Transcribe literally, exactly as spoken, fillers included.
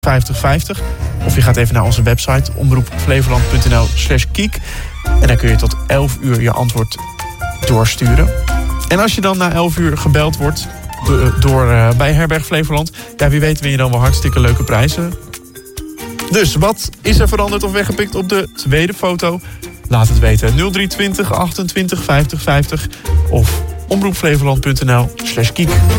vijftig vijftig. Of je gaat even naar onze website omroepflevoland.nl slash kiek. En dan kun je tot elf uur je antwoord doorsturen. En als je dan na elf uur gebeld wordt door, door uh, bij Herberg Flevoland, ja, wie weet win je dan wel hartstikke leuke prijzen. Dus wat is er veranderd of weggepikt op de tweede foto? Laat het weten. nul drie twintig achtentwintig vijftig vijftig of omroepflevoland.nl slash kiek.